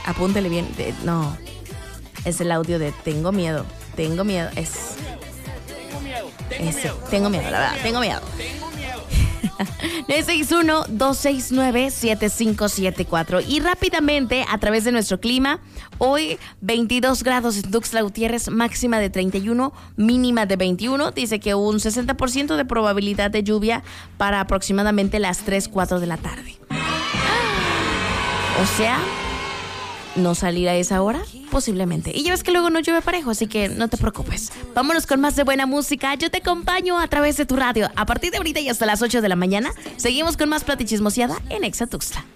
Apúntele bien. No, es el audio de tengo miedo. Tengo miedo. Tengo miedo, la verdad. Tengo miedo. 961-269-7574. Y rápidamente, a través de nuestro clima, hoy 22 grados en Tuxtla Gutiérrez, máxima de 31, mínima de 21. Dice que un 60% de probabilidad de lluvia para aproximadamente las 3, 4 de la tarde. O sea, no salir a esa hora, posiblemente. Y ya ves que luego no llueve parejo, así que no te preocupes. Vámonos con más de buena música. Yo te acompaño a través de tu radio. A partir de ahorita y hasta las 8 de la mañana, seguimos con más platichismoseada en Exa Tuxtla.